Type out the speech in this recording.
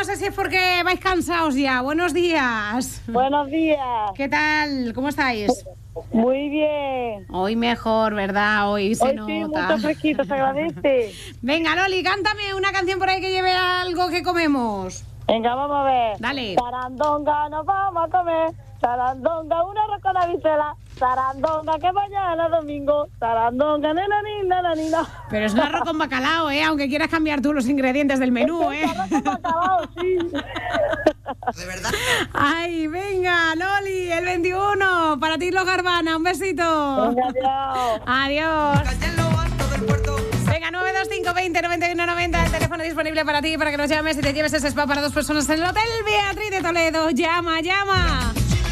sé si es porque vais cansados ya. Buenos días. Buenos días. ¿Qué tal? ¿Cómo estáis? Muy bien. Hoy mejor, ¿verdad? Hoy se Hoy nota. sí, mucho fresquito, se agradece. Venga, Loli, cántame una canción por ahí que lleve algo que comemos. Venga, vamos a ver. Dale. Sarandonga, nos vamos a comer. Sarandonga, un arroz con habichuela. Sarandonga, que mañana es domingo. Sarandonga, nena. Pero es un arroz con bacalao, aunque quieras cambiar tú los ingredientes del menú, Arroz con bacalao, sí. ¿De verdad? Ay, venga, Loli, el 21, para ti los Garbana, un besito. Venga, Adiós. Allá en lo alto del puerto. Venga, 925 20 91 90, el teléfono disponible para ti, para que nos llames y te lleves ese spa para 2 personas en el Hotel Beatriz de Toledo. Llama.